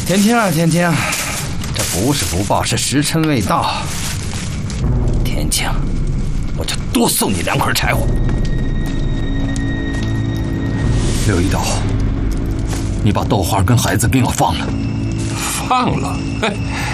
天青啊，天青，这不是不报，是时辰未到。天青，我就多送你2块柴火。 刘一刀，你把豆花跟孩子给我放了。 放了？